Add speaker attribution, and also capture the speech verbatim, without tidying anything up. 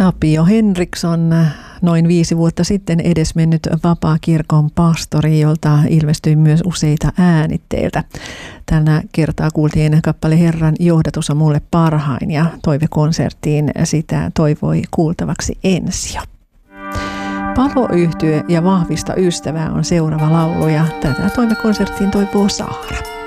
Speaker 1: Tapio Henriksson, noin viisi vuotta sitten edesmennyt Vapaakirkon pastori, jolta ilmestyi myös useita äänitteiltä. Tällä kertaa kuultiin kappale Herran johdatus on mulle parhain ja toivekonserttiin sitä toivoi kuultavaksi Ensio. Paloyhtye ja Vahvista ystävää on seuraava laulu ja tätä toivekonserttiin toivoo Saara.